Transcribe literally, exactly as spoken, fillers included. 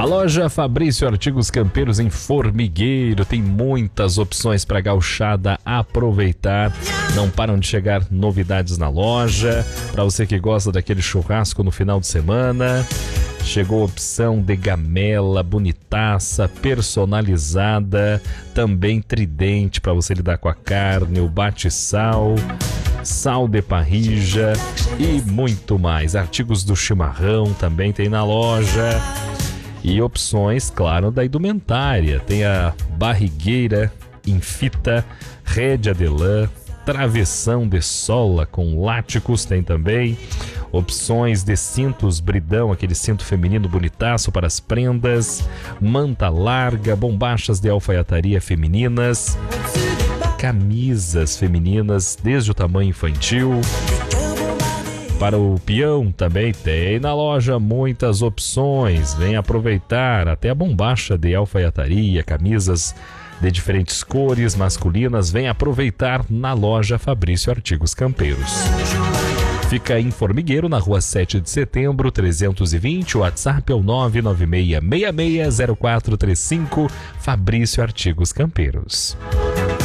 A loja Fabrício Artigos Campeiros em Formigueiro tem muitas opções para a gauchada aproveitar. Não param de chegar novidades na loja. Para você que gosta daquele churrasco no final de semana, chegou a opção de gamela, bonitaça, personalizada, também tridente para você lidar com a carne, o bate-sal, sal de parrilla e muito mais. Artigos do chimarrão também tem na loja. E opções, claro, da indumentária. Tem a barrigueira em fita, rédea de lã, travessão de sola com láticos, tem também. Opções de cintos bridão, aquele cinto feminino bonitaço para as prendas, manta larga, bombachas de alfaiataria femininas, camisas femininas desde o tamanho infantil. Para o peão também tem na loja muitas opções. Vem aproveitar até a bombacha de alfaiataria, camisas de diferentes cores masculinas. Vem aproveitar na loja Fabrício Artigos Campeiros. Fica em Formigueiro, na rua sete de setembro, trezentos e vinte. O WhatsApp é o nove nove seis seis seis zero quatro três cinco. Fabrício Artigos Campeiros.